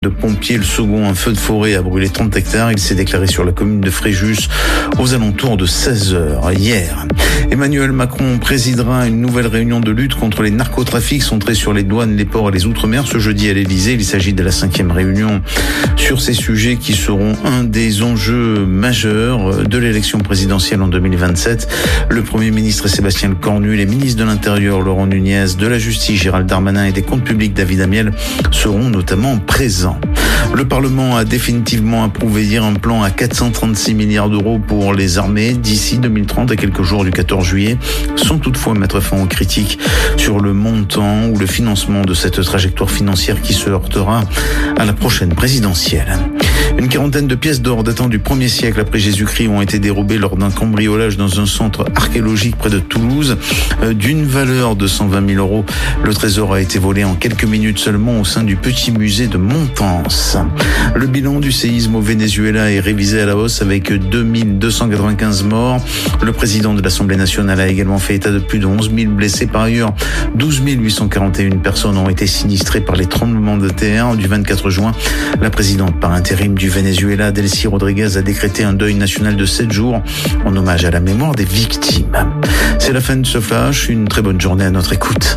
de pompiers, le second, un feu de forêt a brûlé 30 hectares. Il s'est déclaré sur la commune de Fréjus aux alentours de 16h hier. Emmanuel Macron présidera une nouvelle réunion de lutte contre les narcotrafics centrée sur les douanes, les ports et les outre-mer ce jeudi à l'Elysée. Il s'agit de la 5e réunion sur ces sujets qui seront un des enjeux majeurs de l'élection présidentielle en 2027. Le Premier ministre Sébastien Lecornu, les ministres de l'Intérieur Laurent Nunez, de la Justice Gérald Darmanin et des Comptes publics David Amiel seront notamment présents. Le Parlement a définitivement approuvé hier un plan à 436 milliards d'euros pour les armées d'ici 2030 à quelques jours du 14 juillet, sans toutefois mettre fin aux critiques sur le montant ou le financement de cette trajectoire financière qui se heurtera à la prochaine présidentielle. Une quarantaine de pièces d'or datant du 1er siècle après Jésus-Christ ont été dérobées lors d'un cambriolage dans un centre archéologique près de Toulouse d'une valeur de 120 000 euros. Le trésor a été volé en quelques minutes seulement au sein du petit musée de Montance. Le bilan du séisme au Venezuela est révisé à la hausse avec 2295 morts. Le président de l'Assemblée nationale a également fait état de plus de 11 000 blessés. Par ailleurs, 12 841 personnes ont été sinistrées par les tremblements de terre du 24 juin. La présidente par intérim du Venezuela, Delcy Rodriguez, a décrété un deuil national de 7 jours en hommage à la mémoire des victimes. C'est la fin de ce flash. Une très bonne journée à notre écoute.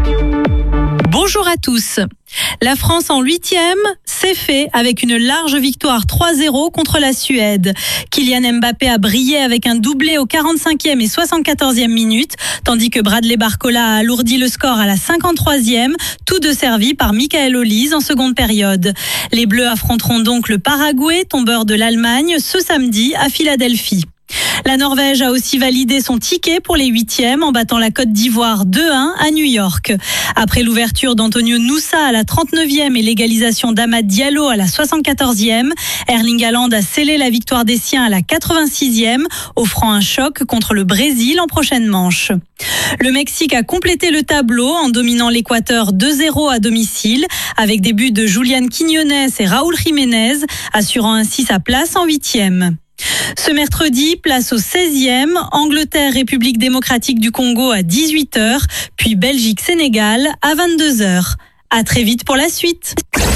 Bonjour à tous. La France en 8e, c'est fait avec une large victoire 3-0 contre la Suède. Kylian Mbappé a brillé avec un doublé aux 45e et 74e minutes, tandis que Bradley Barcola a alourdi le score à la 53e, tous deux servis par Michael Olise en seconde période. Les Bleus affronteront donc le Paraguay, tombeur de l'Allemagne, ce samedi à Philadelphie. La Norvège a aussi validé son ticket pour les 8e en battant la Côte d'Ivoire 2-1 à New York. Après l'ouverture d'Antonio Nusa à la 39e et l'égalisation d'Amad Diallo à la 74e, Erling Haaland a scellé la victoire des siens à la 86e, offrant un choc contre le Brésil en prochaine manche. Le Mexique a complété le tableau en dominant l'Équateur 2-0 à domicile, avec des buts de Julián Quiñones et Raúl Jiménez, assurant ainsi sa place en 8e. Ce mercredi, place au 16e, Angleterre, République démocratique du Congo à 18h, puis Belgique-Sénégal à 22h. À très vite pour la suite.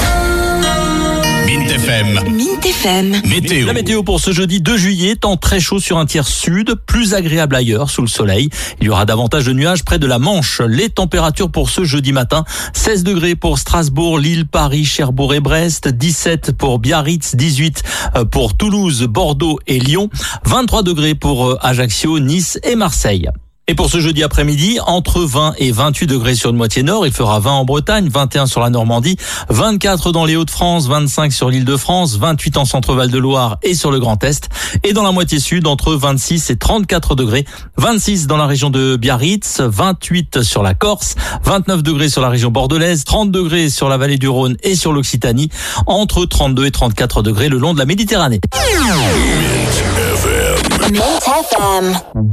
Mint FM. Météo. La météo pour ce jeudi 2 juillet, temps très chaud sur un tiers sud, plus agréable ailleurs sous le soleil. Il y aura davantage de nuages près de la Manche. Les températures pour ce jeudi matin, 16 degrés pour Strasbourg, Lille, Paris, Cherbourg et Brest, 17 pour Biarritz, 18 pour Toulouse, Bordeaux et Lyon, 23 degrés pour Ajaccio, Nice et Marseille. Et pour ce jeudi après-midi, entre 20 et 28 degrés sur une moitié nord, il fera 20 en Bretagne, 21 sur la Normandie, 24 dans les Hauts-de-France, 25 sur l'Île-de-France, 28 en Centre-Val de Loire et sur le Grand Est. Et dans la moitié sud, entre 26 et 34 degrés, 26 dans la région de Biarritz, 28 sur la Corse, 29 degrés sur la région bordelaise, 30 degrés sur la vallée du Rhône et sur l'Occitanie, entre 32 et 34 degrés le long de la Méditerranée. Mint FM.